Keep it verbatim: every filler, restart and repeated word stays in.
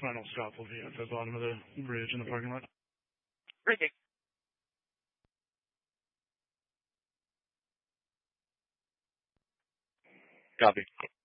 final stop will be at the bottom of the bridge in the parking lot. Great. Thanks. Copy.